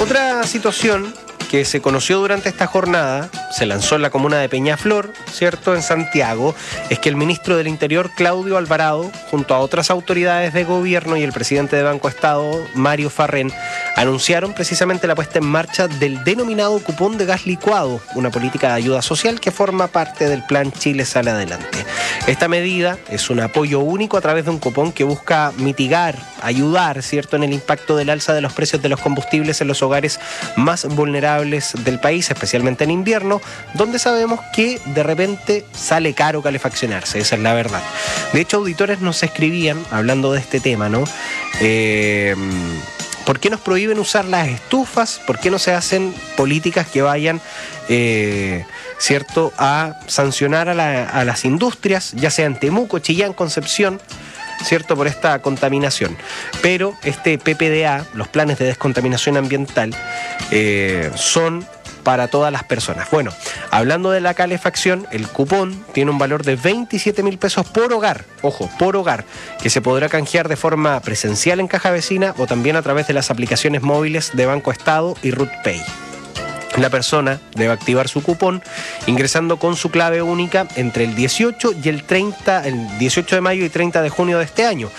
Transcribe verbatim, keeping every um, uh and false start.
Otra situación que se conoció durante esta jornada, se lanzó en la comuna de Peñaflor, ¿cierto?, en Santiago, es que el ministro del Interior, Claudio Alvarado, junto a otras autoridades de gobierno y el presidente de Banco Estado, Mario Farrén, anunciaron precisamente la puesta en marcha del denominado cupón de gas licuado, una política de ayuda social que forma parte del plan Chile Sale Adelante. Esta medida es un apoyo único a través de un cupón que busca mitigar, ayudar, ¿cierto?, en el impacto del alza de los precios de los combustibles en los hogares más vulnerables del país, especialmente en invierno, donde sabemos que de repente sale caro calefaccionarse, esa es la verdad. De hecho, auditores nos escribían, hablando de este tema, ¿no? Eh, ¿Por qué nos prohíben usar las estufas? ¿Por qué no se hacen políticas que vayan, eh, cierto, a sancionar a, la, a las industrias, ya sea en Temuco, Chillán, Concepción, ¿cierto?, por esta contaminación? Pero este P P D A, los planes de descontaminación ambiental, eh, son para todas las personas. Bueno, hablando de la calefacción, el cupón tiene un valor de veintisiete mil pesos por hogar, ojo, por hogar, que se podrá canjear de forma presencial en Caja Vecina o también a través de las aplicaciones móviles de Banco Estado y RutPay. La persona debe activar su cupón ingresando con su clave única entre el dieciocho y el treinta, el dieciocho de mayo y treinta de junio de este año.